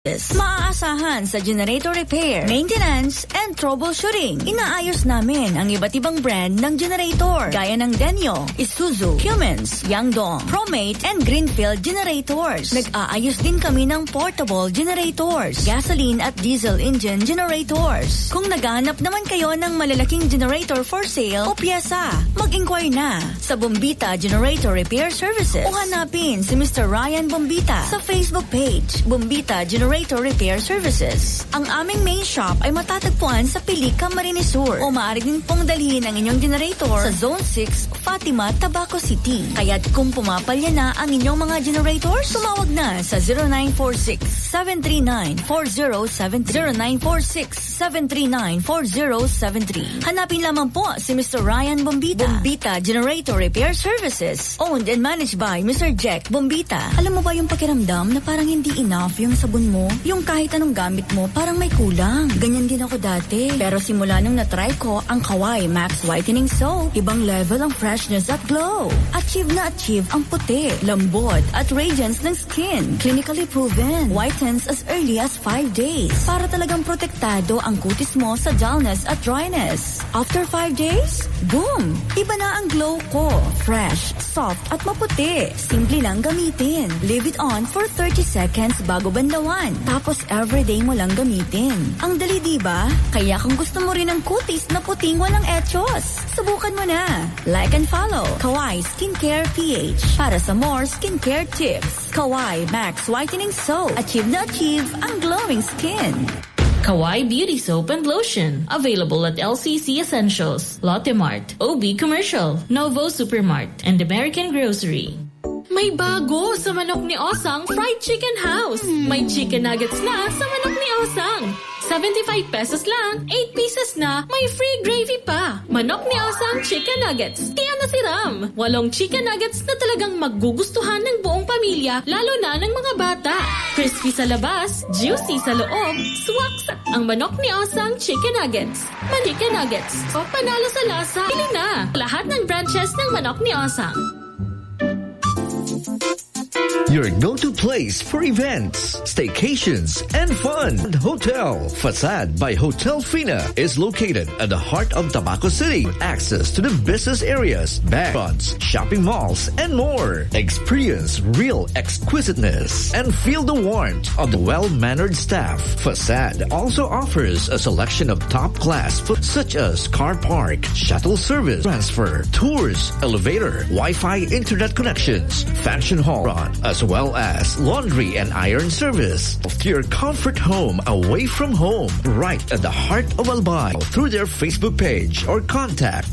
Maaasahan sa generator repair, maintenance, and troubleshooting. Inaayos namin ang iba't ibang brand ng generator gaya ng Denyo, Isuzu, Cummins, Yangdong, Promate, and Greenfield generators. Nag-aayos din kami ng portable generators, gasoline at diesel engine generators. Kung naghahanap naman kayo ng malalaking generator for sale o piyesa, mag-inquire na sa Bombita Generator Repair Services o hanapin si Mr. Ryan Bombita sa Facebook page, Bombita Generator Repair Services. Ang aming main shop ay matatagpuan sa Pilica, Camarines Sur o maaari din pong dalhin ang inyong generator sa Zone 6, Fatima, Tabaco City. Kaya't kung pumapalya na ang inyong mga generators, tumawag na sa 0946-739-4073. Hanapin lamang po si Mr. Ryan Bombita. Bombita Generator Repair Services, owned and managed by Mr. Jack Bombita. Alam mo ba yung pakiramdam na parang hindi enough yung sabon mo? Yung kahit anong gamit mo, parang may kulang. Ganyan din ako dati. Pero simula nung na-try ko ang Kawai Max Whitening Soap, ibang level ang freshness at glow. Achieve na achieve ang puti, lambot at radiance ng skin. Clinically proven. Whitens as early as 5 days. Para talagang protektado ang kutis mo sa dullness at dryness. After 5 days, boom! Iba na ang glow ko. Fresh, soft at maputi. Simple lang gamitin. Leave it on for 30 seconds bago banlawan. Tapos everyday mo lang gamitin. Ang dali, diba? Kaya kung gusto mo rin ng kutis na puting walang etchos, subukan mo na. Like and follow Kawai Skincare PH para sa more skincare tips. Kawai Max Whitening Soap. Achieve na achieve ang glowing skin. Kawai Beauty Soap and Lotion. Available at LCC Essentials, Lotte Mart, OB Commercial, Novo Supermart, and American Grocery. May bago sa Manok ni Osang Fried Chicken House. May chicken nuggets na sa Manok ni Osang. 75 pesos lang, 8 pieces na, may free gravy pa. Manok ni Osang Chicken Nuggets. Kaya nasiram. 8 chicken nuggets na talagang magugustuhan ng buong pamilya, lalo na ng mga bata. Crispy sa labas, juicy sa loob, swaks ang Manok ni Osang Chicken Nuggets. Manika Nuggets. O panalo sa lasa. Pili na. Lahat ng branches ng Manok ni Osang. Your go-to place for events, staycations, and fun. Hotel Facade by Hotel Fina is located at the heart of Tabaco City. Access to the business areas, restaurants, shopping malls, and more. Experience real exquisiteness and feel the warmth of the well-mannered staff. Facade also offers a selection of top-class food such as car park, shuttle service, transfer, tours, elevator, Wi-Fi internet connections, function hall, as well as laundry and iron service. To your comfort home away from home, right at the heart of Albay, through their Facebook page or contact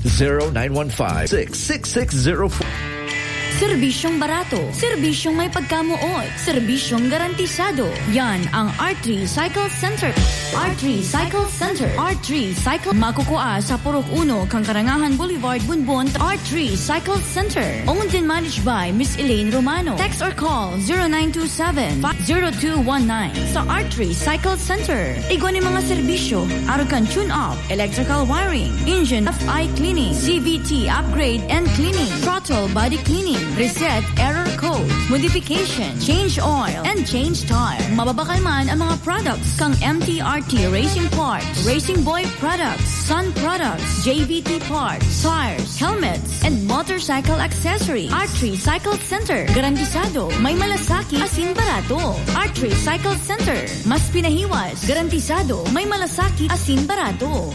0915-66604. Serbisyong barato, serbisyong may pagkamuot, serbisyong garantisado. Yan ang R3 Cycle Center. R3 Cycle Center. R3 Cycle. Makukuha sa Purok 1, Kangkarangahan Boulevard, Bunbon. R3 Cycle Center. Owned and managed by Miss Elaine Romano. Text or call 0927-0219 sa R3 Cycle Center. Igoni mga serbisyo, Arucan tune-up, electrical wiring, engine FI cleaning, CVT upgrade and cleaning, throttle body cleaning, reset error code, modification, change oil, and change tire. Mababakal man ang mga products kang MTRT Racing Parts, Racing Boy Products, Sun Products, JVT Parts, tires, helmets, and motorcycle accessories. R3 Cycle Center. Garantisado, may malasaki, asin barato. R3 Cycle Center. Mas pinahiwas. Garantisado, may malasaki, asin barato.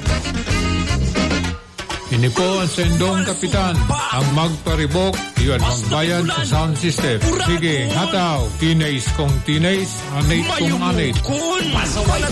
Ini po ang sendong kapitan. Ang magparibok, iyon magbayad sa sound system. Sige, hataw. Tinays kong tinays, anate kong anate.